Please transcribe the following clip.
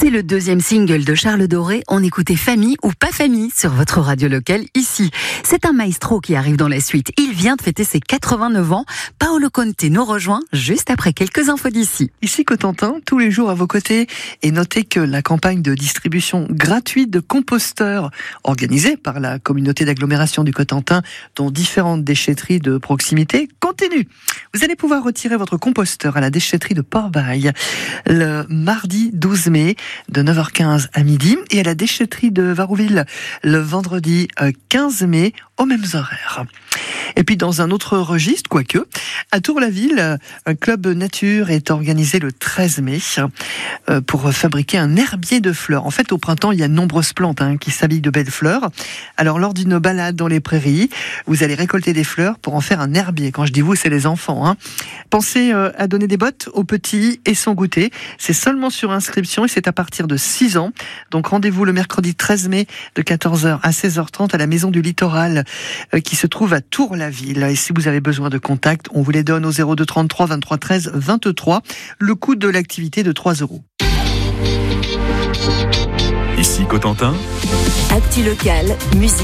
C'est le deuxième single de Charles Doré. On écoutait Famille ou pas famille sur votre radio locale ici. C'est un maestro qui arrive dans la suite. Il vient de fêter ses 89 ans. Paolo Conte nous rejoint juste après quelques infos d'ici. Ici Cotentin, tous les jours à vos côtés. Et notez que la campagne de distribution gratuite de composteurs organisée par la communauté d'agglomération du Cotentin, dont différentes déchetteries de proximité, continue. Vous allez pouvoir retirer votre composteur à la déchetterie de Port-Bail le mardi 12 mai de 9h15 à midi et à la déchetterie de Varouville le vendredi 15 mai aux mêmes horaires. Et puis dans un autre registre, quoique, à Tour-la-Ville, un club nature est organisé le 13 mai pour fabriquer un herbier de fleurs. En fait, au printemps, il y a de nombreuses plantes qui s'habillent de belles fleurs. Alors lors d'une balade dans les prairies, vous allez récolter des fleurs pour en faire un herbier. Quand je dis vous, c'est les enfants. Pensez à donner des bottes aux petits et son goûter. C'est seulement sur inscription et c'est à partir de 6 ans. Donc rendez-vous le mercredi 13 mai de 14h à 16h30 à la Maison du Littoral qui se trouve à Tour-la-Ville. Et si vous avez besoin de contact, on vous les donne au 02 33 23 13 23. Le coût de l'activité de 3 €. Ici Cotentin. Actu local, musique.